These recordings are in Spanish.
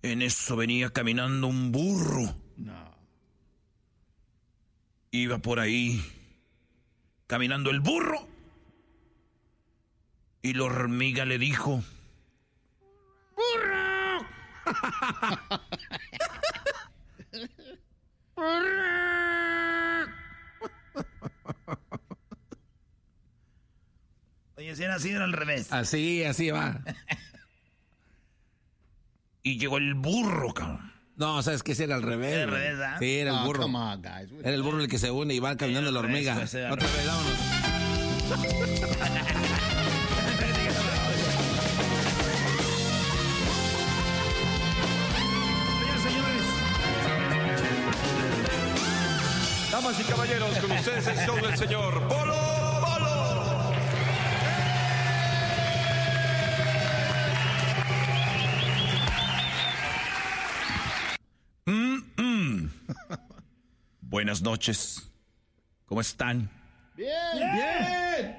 En eso venía caminando un burro. No. Iba por ahí caminando el burro. Y la hormiga le dijo: ¡burro! ¡Burro! Oye, si era así, era al revés. Así va. Y llegó el burro, cabrón. No, sabes que ese era al revés. Era al revés, ¿ah? Sí, era el burro. Come on, guys. Era el burro el que se une y va caminando la hormiga. Pues, Otra vez, vámonos. Damas y caballeros, con ustedes el show del señor Polo Polo. Buenas noches. ¿Cómo están? Bien.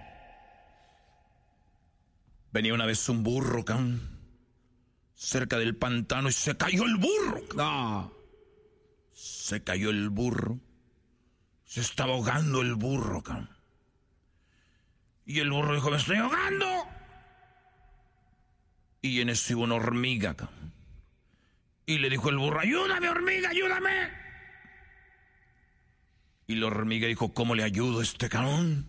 Venía una vez un burro, cabrón, cerca del pantano y se cayó el burro. No. Se cayó el burro. Se estaba ahogando el burro, cabrón. Y el burro dijo: ¡me estoy ahogando! Y en eso iba una hormiga, cabrón. Y le dijo el burro: ¡ayúdame, hormiga, ayúdame! Y la hormiga dijo: ¿cómo le ayudo a este cabrón?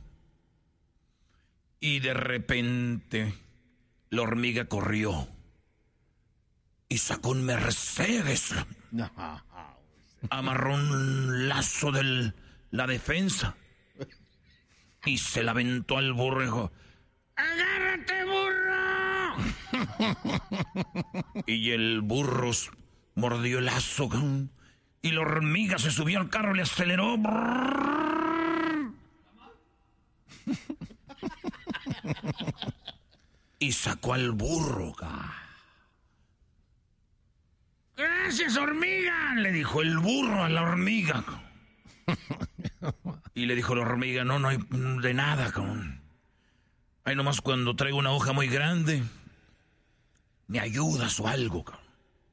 Y de repente la hormiga corrió y sacó un Mercedes. No. Amarró un lazo de la defensa y se la aventó al burro y dijo: ¡agárrate, burro! Y el burro mordió el lazo, cabrón. Y la hormiga se subió al carro, le aceleró. Y sacó al burro. ¡Gracias, hormiga!, le dijo el burro a la hormiga. Y le dijo la hormiga: no hay de nada, cabrón. Ahí nomás cuando traigo una hoja muy grande, me ayudas o algo, cabrón.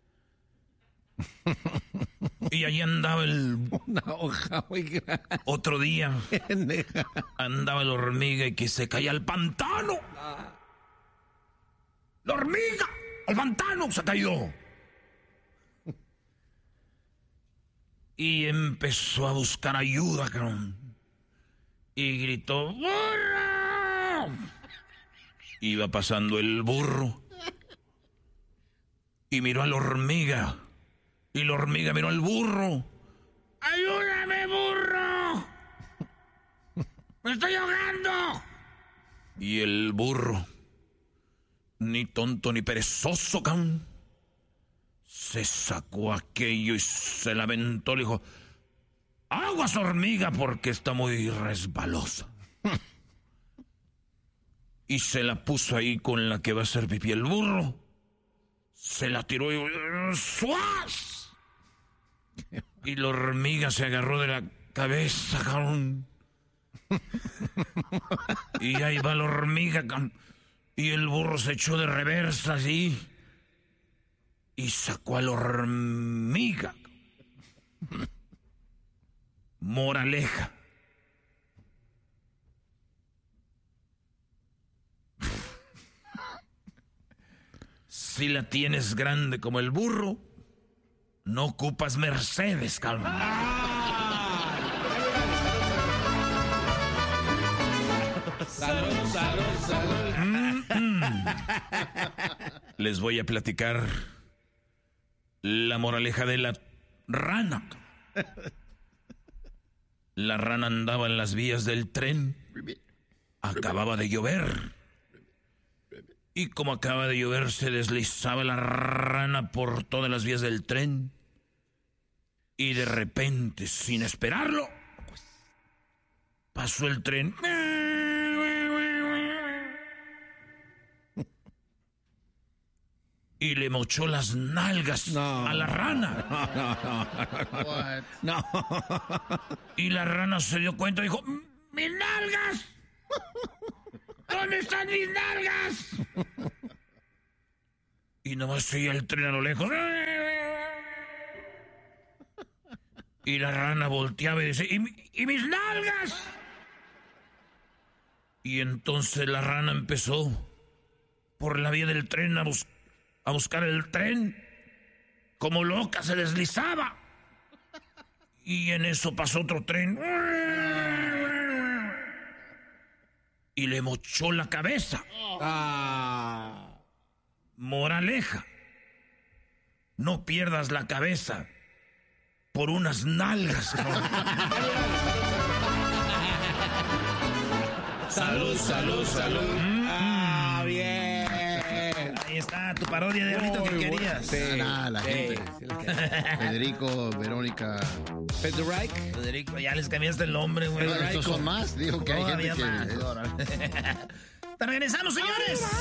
Y allí andaba Una hoja muy grande. otro día andaba la hormiga y que se caía al pantano. La hormiga al pantano se cayó. Y empezó a buscar ayuda, cabrón. Y gritó: ¡burro! Iba pasando el burro y miró a la hormiga. Y la hormiga miró al burro. ¡ayúdame, burro! ¡me estoy ahogando! Y el burro, ni tonto ni perezoso, cabrón, se sacó aquello y se la aventó. Le dijo: aguas, hormiga, porque está muy resbalosa. Y se la puso ahí con la que va a hacer pipí el burro. Se la tiró y ¡suaz! Y la hormiga se agarró de la cabeza, cabrón. Y ahí va la hormiga, cabrón. Y el burro se echó de reversa así. Y sacó a la hormiga. Moraleja: si la tienes grande como el burro, no ocupas Mercedes, cabrón. Salud. Les voy a platicar la moraleja de la rana. La rana andaba en las vías del tren. Acababa de llover. Y como acaba de llover, se deslizaba la rana por todas las vías del tren. Y de repente, sin esperarlo, pasó el tren. Y le mochó las nalgas a la rana. No. Y la rana se dio cuenta y dijo: ¡mis nalgas! ¿Dónde están mis nalgas? Y nomás seguía el tren a lo lejos. Y la rana volteaba y decía, ¿y mis nalgas? Y entonces la rana empezó por la vía del tren a buscar el tren. Como loca se deslizaba. Y en eso pasó otro tren. Y le mochó la cabeza. Moraleja. No pierdas la cabeza por unas nalgas. Salud, salud, salud. Bien. Ahí está tu parodia de ahorita que querías. Sí, La gente. Federico, Verónica. Federico, ya les cambiaste el nombre, güey. Estos son más. Digo que hay gente Todavía que... más. Te regresamos, señores.